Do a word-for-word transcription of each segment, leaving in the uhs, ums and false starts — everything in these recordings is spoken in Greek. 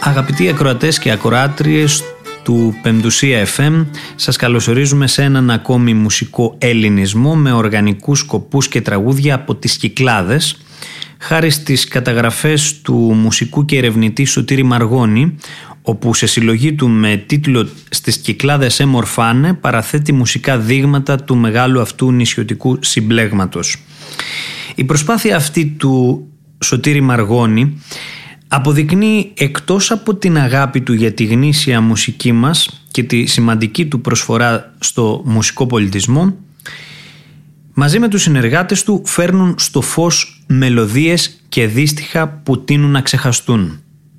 Αγαπητοί ακροατές και ακροάτριες του Πεμπτουσία εφ εμ, σας καλωσορίζουμε σε έναν ακόμη μουσικό ελληνισμό με οργανικούς σκοπούς και τραγούδια από τις Κυκλάδες, χάρη στις καταγραφές του μουσικού και ερευνητή Σωτήρη Μαργώνη, όπου σε συλλογή του με τίτλο «Στις Κυκλάδες έμορφάνε» παραθέτει μουσικά δείγματα του μεγάλου αυτού νησιωτικού συμπλέγματος. Η προσπάθεια αυτή του Σωτήρη Μαργώνη αποδεικνύει, εκτός από την αγάπη του για τη γνήσια μουσική μας και τη σημαντική του προσφορά στο μουσικό πολιτισμό, μαζί με τους συνεργάτες του φέρνουν στο φως μελωδίες και δύστιχα που τείνουν να ξεχαστούν.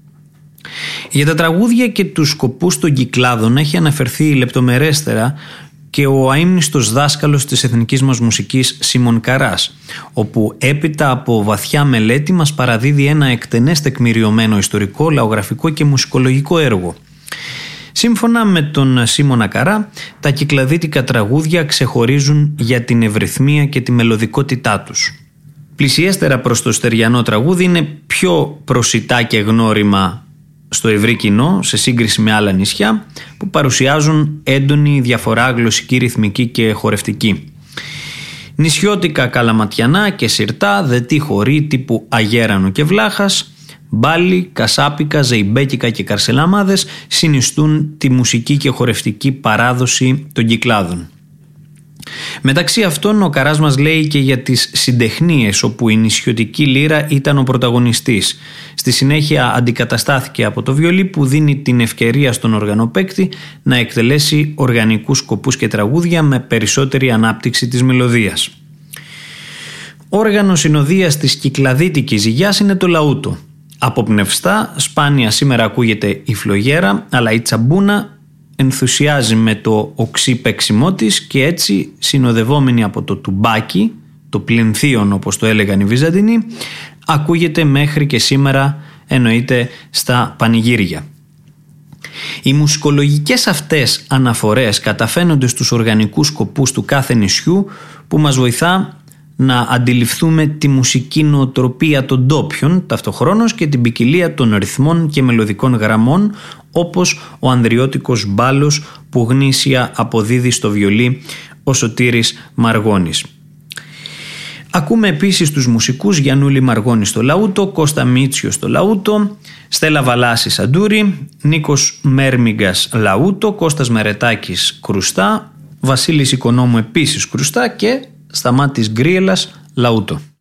Για τα τραγούδια και τους σκοπούς των Κυκλάδων έχει αναφερθεί λεπτομερέστερα και ο αείμνηστος δάσκαλος της εθνικής μας μουσικής Σίμων Καράς, όπου έπειτα από βαθιά μελέτη μας παραδίδει ένα εκτενές τεκμηριωμένο ιστορικό, λαογραφικό και μουσικολογικό έργο. Σύμφωνα με τον Σίμωνα Καρά, τα κυκλαδίτικα τραγούδια ξεχωρίζουν για την ευρυθμία και τη μελωδικότητά τους. Πλησιέστερα προς το στεριανό τραγούδι είναι πιο προσιτά και γνώριμα στο ευρύ κοινό σε σύγκριση με άλλα νησιά που παρουσιάζουν έντονη διαφορά γλωσσική, ρυθμική και χορευτική. Νησιώτικα καλαματιανά και σιρτά, δετή χορή τύπου Αγέρανου και Βλάχας, μπάλι, κασάπικα, ζεϊμπέκικα και καρσελαμάδες συνιστούν τη μουσική και χορευτική παράδοση των Κυκλάδων. Μεταξύ αυτών ο Καράς μας λέει και για τις συντεχνίες, όπου η νησιωτική λύρα ήταν ο πρωταγωνιστής. Στη συνέχεια αντικαταστάθηκε από το βιολί, που δίνει την ευκαιρία στον οργανοπαίκτη να εκτελέσει οργανικούς σκοπούς και τραγούδια με περισσότερη ανάπτυξη της μελωδίας. Όργανο συνοδείας της κυκλαδίτικης ζυγιάς είναι το λαούτο. Αποπνευστά, σπάνια σήμερα ακούγεται η φλογέρα, αλλά η τσαμπούνα ενθουσιάζει με το οξύ παίξιμό της και έτσι, συνοδευόμενη από το τουμπάκι, το πλυνθίον όπως το έλεγαν οι Βυζαντινοί, ακούγεται μέχρι και σήμερα, εννοείται, στα πανηγύρια. Οι μουσικολογικές αυτές αναφορές καταφαίνονται στους οργανικούς σκοπούς του κάθε νησιού, που μας βοηθά να αντιληφθούμε τη μουσική νοοτροπία των ντόπιων ταυτοχρόνως και την ποικιλία των ρυθμών και μελωδικών γραμμών, όπως ο ανδριώτικος μπάλος που γνήσια αποδίδει στο βιολί ο Σωτήρης Μαργώνης. Ακούμε επίσης τους μουσικούς Γιαννούλη Μαργώνη στο λαούτο, Κώστα Μίτσιο στο λαούτο, Στέλλα Βαλάση σαντούρι, Νίκος Μέρμιγκας λαούτο, Κώστας Μερετάκης κρουστά, Βασίλης Οικονόμου επίσης κρουστά και Σταμάτης Γκρίελας λαούτο.